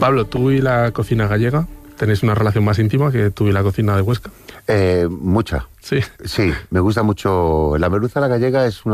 Pablo, tú y la cocina gallega tenéis una relación más íntima que tú y la cocina de Huesca. Mucha. Sí. Sí, me gusta mucho. La merluza a la gallega es uno